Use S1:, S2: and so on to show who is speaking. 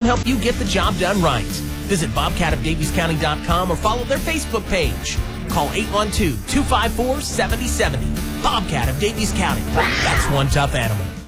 S1: help you get the job done right. Visit bobcatofdaviescounty.com or follow their Facebook page. Call 812-254-7070. Bobcat of Davies County. That's one tough animal.